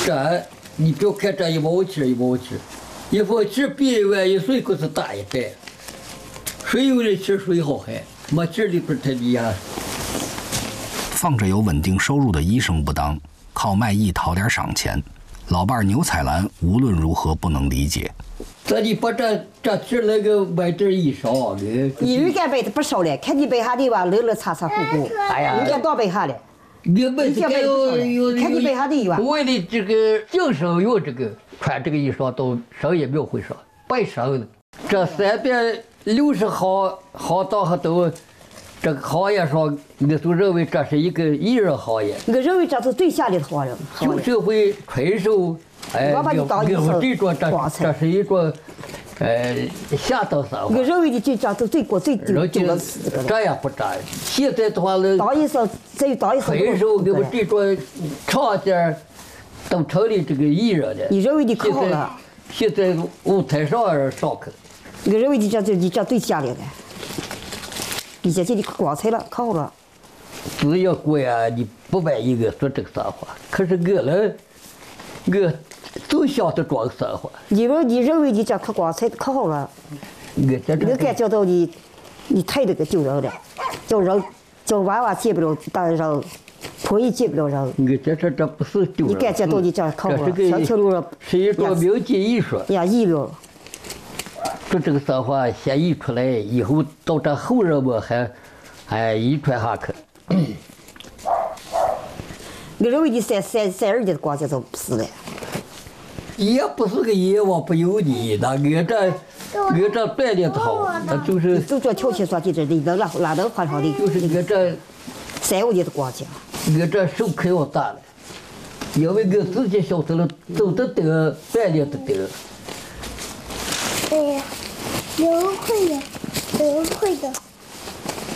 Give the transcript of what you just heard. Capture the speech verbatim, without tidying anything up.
这你不要看这一毛钱一毛钱，一毛钱比万一水可是大一袋。水有的吃水好喝，没钱的不是太厉害。 放着有稳定收入的医生不当，靠卖艺讨点赏钱，老伴牛彩兰无论如何不能理解。 咱你把这这钱那个买点衣裳， 你人家买的不少了，看你买下的吧，乐乐擦擦糊糊。 哎呀， 人家多买下了。 你买这个有有看你买下的有啊。 为了这个精神有这个穿这个衣裳都商业庙会上白上的，这三百六十行行当还都。这个行业上，我都认为这是一个艺人行业。 我认为这是最下的行业。 旧社会传授，哎，我我这种这这是一种，呃，下等生活。 我认为的这这是最过最最最个是这个。 这样不这样，现在的话呢， 当医生只有当医生。 传授给我这种厂家都成立这个艺人了。 你认为的可好了？ 现在舞台上上课。 我认为的这这你这最下来的。你现在你光彩了，可好了。 只要过呀，你不满意我说这个啥话，可是我呢，我就想着装啥话。 你们你认为你这可光彩可好了？ 我这我感觉到你，你太那个丢人了，叫人叫娃娃见不了大人，婆姨见不了人。 我这这这不是丢人。 你感觉到你这可好了？小条路上是一种民间艺术。 呀，艺了。 说这个啥话先译出来，以后到这后人们还还遗传下去。 我认为你三三三二年的光景都不是了。 也不是个阎王不由你，那我这我这锻炼的好，那就是就做跳起说的这，你能哪哪能换上的？ 就是我这三五年的光景。 我这手可要大了，因为我自己晓得了，走得得，锻炼得得。 哎呀，有会的，有会的。